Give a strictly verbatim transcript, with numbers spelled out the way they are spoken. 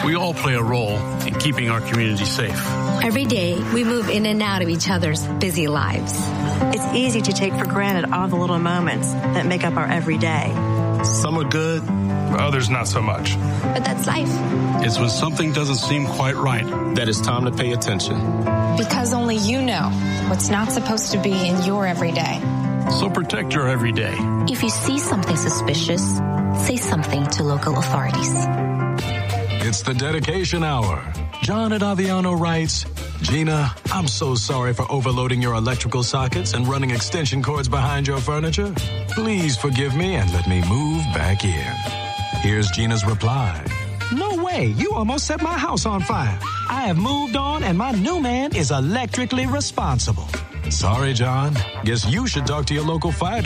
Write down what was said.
We all play a role in keeping our community safe. Every day, we move in and out of each other's busy lives. It's easy to take for granted all the little moments that make up our everyday. Some are good, others not so much. But that's life. It's when something doesn't seem quite right that it's time to pay attention. Because only you know what's not supposed to be in your everyday. So protect your everyday. If you see something suspicious, say something to local authorities. It's the dedication hour. John at Aviano writes, Gina, I'm so sorry for overloading your electrical sockets and running extension cords behind your furniture. Please forgive me and let me move back in. Here's Gina's reply. No way. You almost set my house on fire. I have moved on and my new man is electrically responsible. Sorry, John. Guess you should talk to your local fire